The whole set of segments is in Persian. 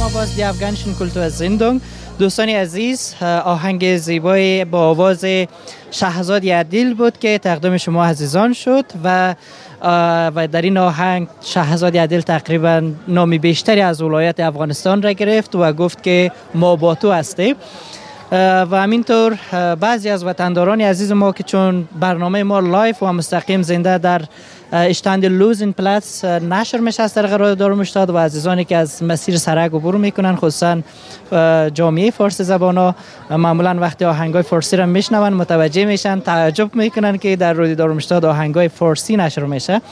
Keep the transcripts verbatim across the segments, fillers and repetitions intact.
باز دی افغانشن کلتور زندون. دوستان عزیز، آهنگ زیبای با آواز شهزاد عدیل بود که تقدیم شما عزیزان شد و و در این آهنگ شهزاد عدیل تقریبا نام بیشتری از ولایت افغانستان را گرفت و گفت که ما با تو هستیم. و همینطور بعضی از وطنداران عزیز ما که چون برنامه ما لایف و مستقیم زنده در اشتاند لوزن پلاتس نشر میشه از طریق رادیو دارمشتاد و عزیزانی که از مسیر سرک عبور میکنن خصوصا جامعه فارسی زبانا معمولا وقتی آهنگای فارسی را میشنون متوجه میشن، تعجب میکنن که در رادیو دارمشتاد آهنگای فارسی نشر میشه.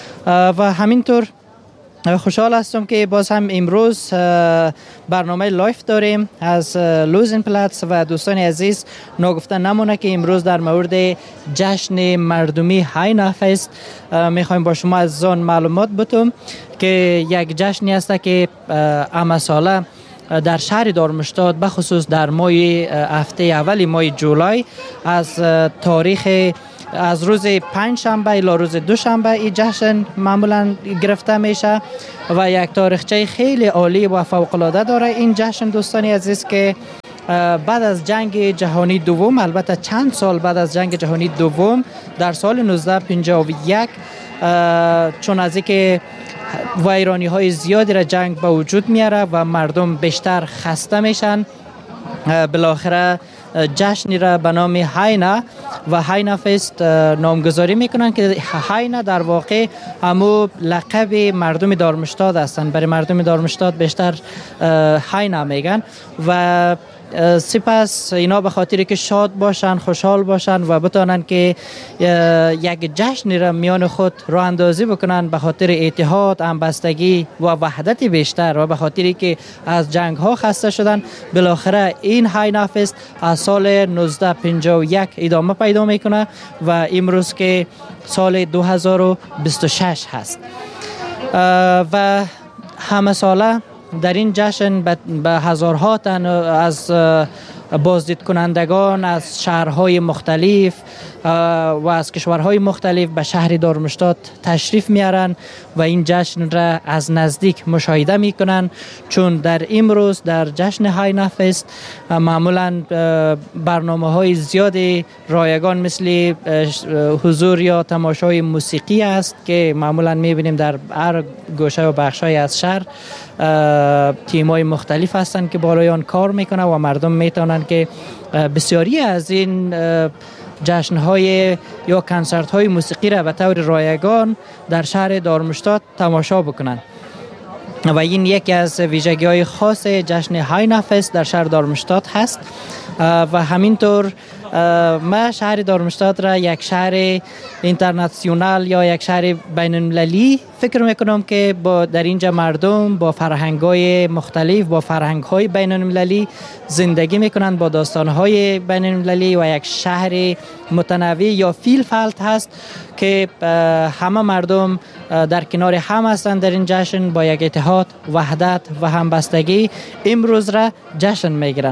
و همینطور خوشحال هستم که باز هم امروز برنامه لایف داریم از لوزن پلاتس و دوستان عزیز ناگفته نمونه که امروز در مورد جشن مردمی هاینا فست میخوایم با شما از آن معلومات بدم که یک جشنی است که اما ساله در شهر دارمشتاد بخصوص در ماه هفته اول ماه جولای از تاریخ از روز پنج شنبه الی روز دوشنبه این جشن معمولا گرفته میشه و یک تاریخچه خیلی عالی و فوق العاده داره این جشن دوستان عزیز که بعد از جنگ جهانی دوم، البته چند سال بعد از جنگ جهانی دوم در سال نوزده پنجاه و یک، چون از اینکه ویرانی های زیادی را جنگ به وجود میاره و مردم بیشتر خسته میشن، بالاخره جشنی را به نام هاینا و هاینا فست نامگذاری میکنن که هاینا در واقع همو لقب مردم دارمشتاد هستند. برای مردم دارمشتاد بیشتر هاینا میگن و سپس اینا به خاطری که شاد باشن، خوشحال باشن و بتونن که یک جشنی را میان خود راه اندازی بکنن به خاطر اتحاد، همبستگی و وحدت بیشتر و به خاطری که از جنگ ها خسته شدن، بالاخره این هاینا فست از سال نوزده پنجاه و یک ادامه پیدا میکنه و امروز که سال دو هزار و بیست و شش هست و همه ساله در این جشن به هزارها تن از بازدید کنندگان از شهرهای مختلف و از کشورهای مختلف به شهر دارمشتاد تشریف میارن و این جشن را از نزدیک مشاهده میکنن، چون در امروز در جشن هاینا فست معمولا برنامه های زیادی رایگان مثل حضور یا تماشای موسیقی است که معمولا میبینیم در هر گوشه و بخشای از شهر تیم‌های مختلف هستند که بالای آن کار میکنه و مردم میتونن که بسیاری از این جشن‌های یا کنسرت‌های موسیقی را به طور رایگان در شهر دارمشتاد تماشا بکنن و این یکی از ویژگی‌های خاص جشن هاینا فست در شهر دارمشتاد هست. و همینطور ما شهر دارمشتاد را یک شهر اینترنشنال یا یک شهر بین المللی فکر میکنم که با در اینجا مردم با فرهنگ‌های مختلف، با فرهنگ‌های بین المللی زندگی میکنن، با داستان‌های بین المللی و یک شهر متنوع یا فیل فلت هست که همه مردم در کنار هم هستند در این جشن با یک اتحاد، وحدت و همبستگی امروز را جشن میگیرن.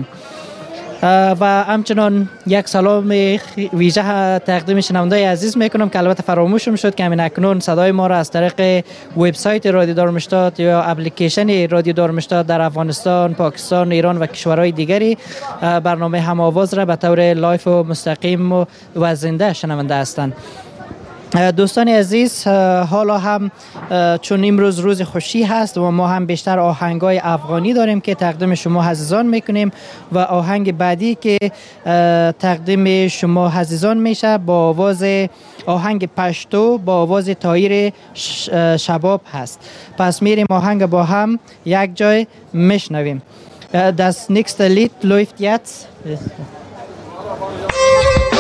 و همچنان یک سلام ویژه تقدیم شنونده عزیز میکنم که البته فراموشم شد که همین اکنون صدای ما را از طریق وبسایت رادیو دارمشتاد یا اپلیکیشن رادیو دارمشتاد در افغانستان، پاکستان، ایران و کشورهای دیگری برنامه هم آواز را به طور لایف و مستقیم و زنده شنونده هستند. دوستان عزیز، حالا هم چون امروز روز خوشی هست و ما هم بیشتر آهنگای افغانی داریم که تقدیم شما عزیزان میکنیم و آهنگ بعدی که تقدیم شما عزیزان میشه با آواز آهنگ پشتو با آواز طاهر شباب هست. پس میریم آهنگ با هم یک جای میشنویم. Das nächste Lied läuft jetzt.